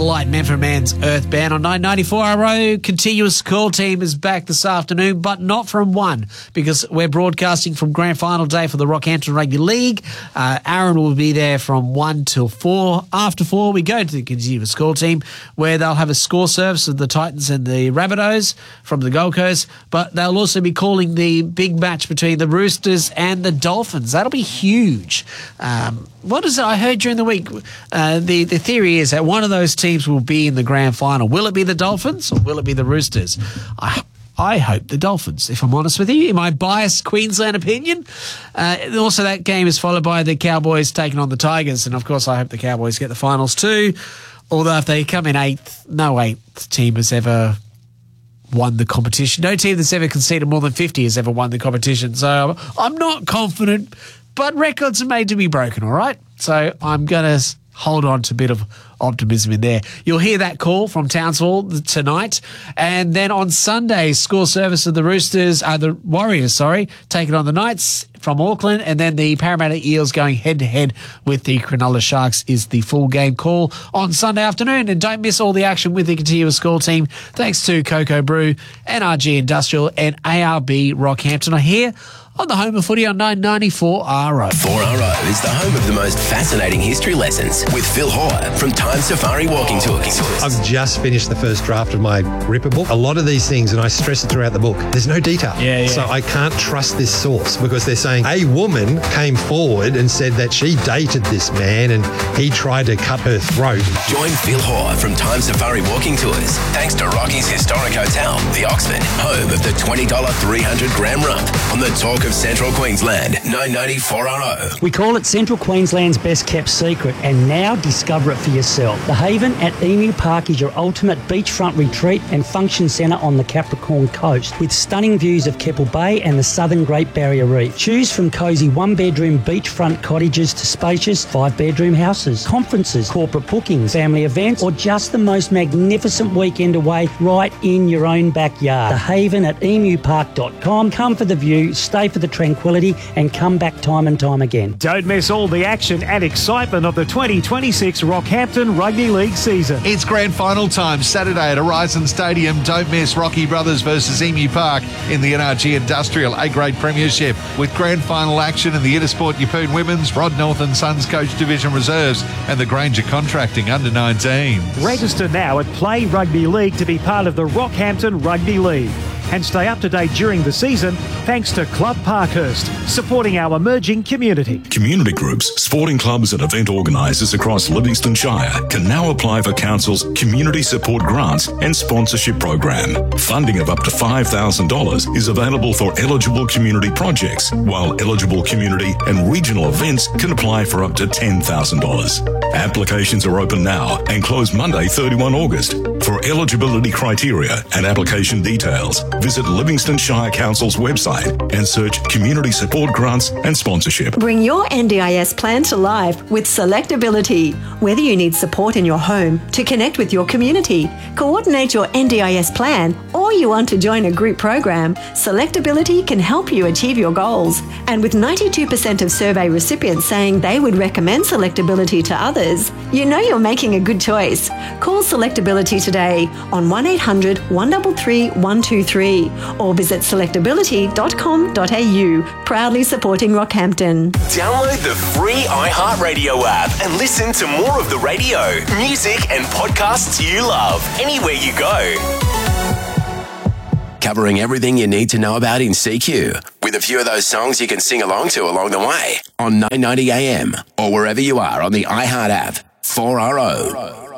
Light, Manfred Mann's Earthbound on 994 RO. Continuous Call Team is back this afternoon, but not from 1 because we're broadcasting from Grand Final Day for the Rockhampton Rugby League. Aaron will be there from 1 till 4. After 4, we go to the Continuous Call Team where they'll have a score service of the Titans and the Rabbitohs from the Gold Coast, but they'll also be calling the big match between the Roosters and the Dolphins. That'll be huge. What is it I heard during the week? The theory is that one of those teams will be in the grand final. Will it be the Dolphins or will it be the Roosters? I hope the Dolphins, if I'm honest with you, in my biased Queensland opinion. Also, that game is followed by the Cowboys taking on the Tigers, and of course I hope the Cowboys get the finals too. Although if they come in 8th, no 8th team has ever won the competition. No team that's ever conceded more than 50 has ever won the competition. So I'm not confident, but records are made to be broken, all right? So I'm going to hold on to a bit of optimism in there. You'll hear that call from Townsville tonight. And then on Sunday, score service of the the Warriors, taking on the Knights from Auckland. And then the Parramatta Eels going head-to-head with the Cronulla Sharks is the full game call on Sunday afternoon. And don't miss all the action with the Continuous Call Team. Thanks to Cocoa Brew, NRG Industrial and ARB Rockhampton are here on the home of footy on 994 RO. 4RO is the home of the most fascinating history lessons with Phil Hoare from Time Safari Walking Tours. I've just finished the first draft of my Ripper book. A lot of these things, and I stress it throughout the book, there's no detail. Yeah. So I can't trust this source because they're saying a woman came forward and said that she dated this man and he tried to cut her throat. Join Phil Hoare from Time Safari Walking Tours thanks to Rocky's Historic Hotel, the Oxford, home of the $20 300-gram rump on the Talk of Central Queensland, 994 RO. We call it Central Queensland's best kept secret, and now discover it for yourself. The Haven at Emu Park is your ultimate beachfront retreat and function centre on the Capricorn coast, with stunning views of Keppel Bay and the southern Great Barrier Reef. Choose from cosy one-bedroom beachfront cottages to spacious five-bedroom houses, conferences, corporate bookings, family events, or just the most magnificent weekend away right in your own backyard. The Haven at emupark.com. Come for the view, stay for the tranquility, and come back time and time again. Don't miss all the action and excitement of the 2026 Rockhampton Rugby League season. It's grand final time Saturday at Horizon Stadium. Don't miss Rocky Brothers versus Emu Park in the NRG Industrial A-Grade Premiership with grand final action in the Intersport Yeppoon Women's, Rod North and Sons Coach Division Reserves and the Granger Contracting Under-19s. Register now at Play Rugby League to be part of the Rockhampton Rugby League. And stay up to date during the season thanks to Club Parkhurst, supporting our emerging community. Community groups, sporting clubs and event organisers across Livingston Shire can now apply for Council's Community Support Grants and Sponsorship Program. Funding of up to $5,000 is available for eligible community projects, while eligible community and regional events can apply for up to $10,000. Applications are open now and close Monday, 31 August. For eligibility criteria and application details, visit Livingston Shire Council's website and search Community Support Grants and Sponsorship. Bring your NDIS plan to life with Selectability. Whether you need support in your home to connect with your community, coordinate your NDIS plan, or you want to join a group program, Selectability can help you achieve your goals. And with 92% of survey recipients saying they would recommend Selectability to others, you know you're making a good choice. Call Selectability today on 1800 133 123 or visit selectability.com.au. Proudly supporting Rockhampton. Download the free iHeartRadio app and listen to more of the radio, music and podcasts you love anywhere you go. Covering everything you need to know about in CQ, with a few of those songs you can sing along to along the way on 990 AM or wherever you are on the iHeart app. 4RO.